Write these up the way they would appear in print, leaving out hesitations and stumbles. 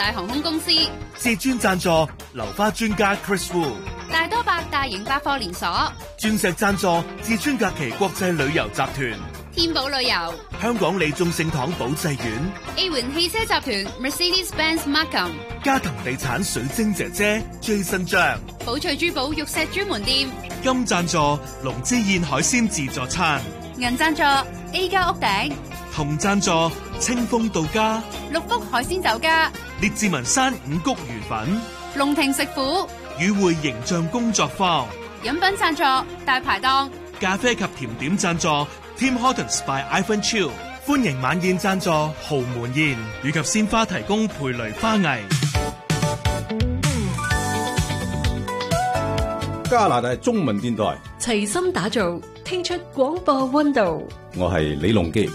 大航空公司。 至尊贊助流花專家 Chris Wu。 大多百大型百貨連鎖。 鑽石贊助至尊假期國際旅遊集團。 天寶旅遊。 香港利眾聖堂保濟院。 A 環汽車集團 Mercedes-Benz Markham。 嘉騰地產水晶姐姐 Jason 張。 寶翠珠寶玉石專門店。 金贊助龍之燕海鮮自助餐。 銀贊助 A 家屋頂。 銅贊助清風到家。 六福海鮮酒家。 列治文山五穀魚粉。 龍庭食府。 與會形象工作坊。 飲品贊助大排檔。 咖啡及甜點贊助 Tim Hortons by Ivan Chiu。歡迎晚宴贊助豪門宴，以及鮮花提供培雷花藝。 加拿大中文電台齊心打造，聽出廣播溫度。 我係李龍基。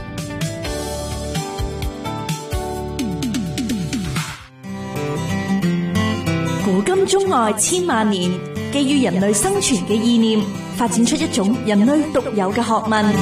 古今中外千萬年，基於人類生存嘅意念，發展出一種人類獨有嘅學問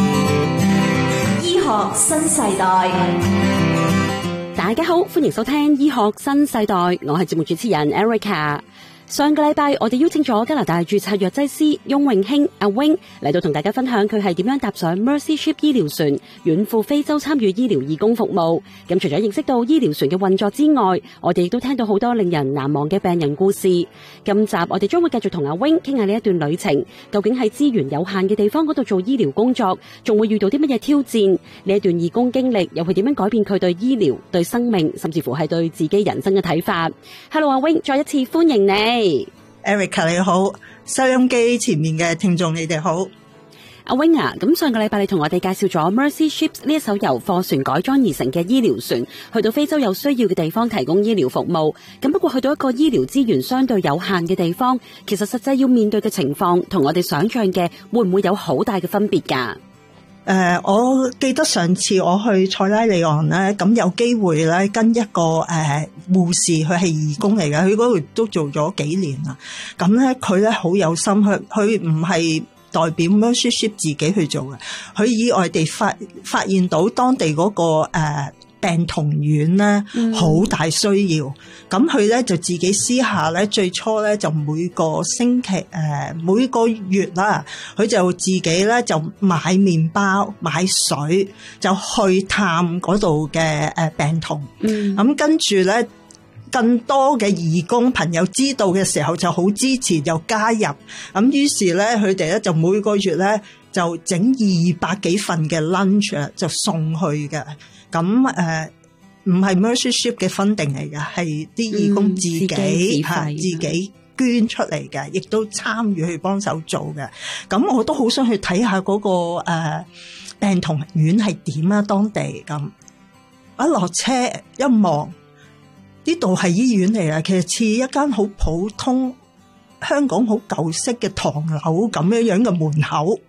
——醫學新世代。 大家好，歡迎收聽醫學新世代，我係節目主持人 Erica。上個禮拜我哋邀請咗加拿大註冊藥劑師翁永興阿 Wing 嚟到同大家分享佢係點樣踏上 Mercy Ship 醫療船遠赴非洲參與醫療義工服務。咁除咗認識到醫療船嘅運作之外，我哋亦都聽到好多令人難忘嘅病人故事。今集我哋將會繼續同阿 Wing 傾下呢一段旅程，究竟喺資源有限嘅地方嗰度做醫療工作，仲會遇到啲乜嘢挑戰？呢一段義工經歷又會點樣改變佢對醫療、對生命，甚至乎係對自己人生嘅睇法？ Hello 阿 Wing， 再一次歡迎你。 Erica 你好，收音機前面嘅聽眾你哋好。 阿 Wing 啊，咁上個禮拜你同我哋介紹咗 Mercy Ships 呢一艘由貨船改裝而成嘅醫療船，去到非洲有需要嘅地方提供醫療服務。咁不過去到一個醫療資源相對有限嘅地方，其實實際要面對嘅情況同我哋想象嘅會唔會有好大嘅分別㗎？ 我記得上次我去塞拉利昂咧，咁有機會咧跟一個護士，佢係義工嚟嘅，佢嗰度都做咗幾年啦。咁咧佢咧好有心，佢唔係代表 Mercy Ship 自己去做嘅，佢意外地發現到當地嗰個病童院咧好大需要，咁佢咧就自己私下咧，最初咧就每個星期每個月啦，佢就自己咧就買麵包買水，就去探嗰度嘅病童。咁跟住咧更多嘅義工朋友知道嘅時候就好支持，就加入。咁於是咧佢哋咧就每個月咧就整200幾份嘅 lunch 就送去嘅。咁唔係 Mercy Ship 嘅 funding 嚟嘅，係啲義工自己捐出嚟嘅，亦都參與去幫手做嘅。咁我都好想去睇下嗰個病童院係點啊，當地咁。一落車一望，呢度係醫院嚟啊，其實似一間好普通香港好舊式嘅唐樓咁樣嘅門口。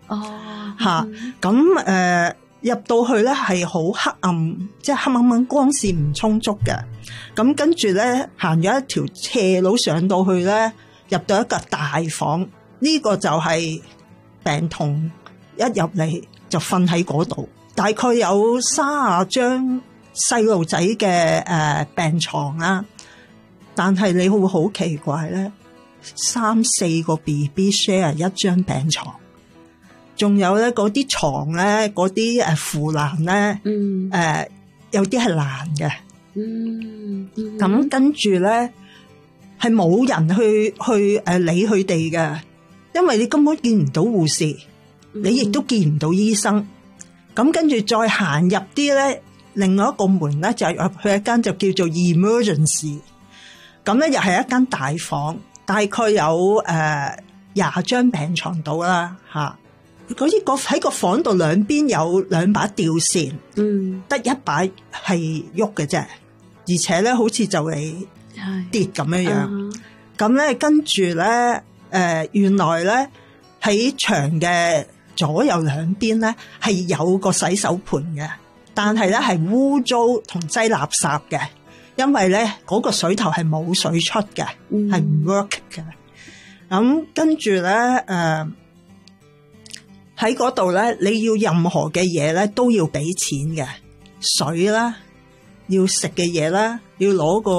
咁入到去咧係好黑暗，即係黑掹掹，光線唔充足嘅。咁跟住咧行咗一條斜路上到去咧，入到一個大房，呢個就係病童一入嚟就瞓喺嗰度，大概有30張細路仔嘅病床啦。但係你會好奇怪咧，3-4個 BB share 一張病床。仲有咧，嗰啲床咧，嗰啲扶欄咧，有啲係爛嘅。咁跟住咧，係冇人去理佢哋嘅，因為你根本見唔到護士，你亦都見唔到醫生。咁跟住再行入啲咧，另外一個門咧就入去一間就叫做 emergency。咁咧又係一間大房，大概有20張病床到啦嚇。喺個房度兩邊有2把吊扇，得一把係喐嘅啫，而且咧好似就嚟跌咁樣。咁咧跟住咧，原來咧喺牆嘅左右兩邊咧係有個洗手盆嘅，但係咧係污糟同擠垃圾嘅，因為咧嗰個水頭係冇水出嘅，係唔 work 嘅。咁跟住咧，喺嗰度咧，你要任何嘅嘢咧都要俾錢嘅，水啦，要食嘅嘢啦，要攞個